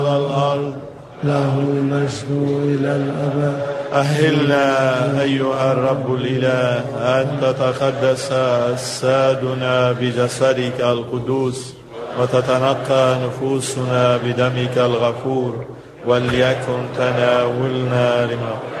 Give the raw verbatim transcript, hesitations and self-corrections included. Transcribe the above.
الأرض له المجد إلى الأبد. أهلنا أيها الرب الإله أن تتقدس أجسادنا بجسدك القدوس، وتتنقى نفوسنا بدمك الغفور، وليكن تناولنا لما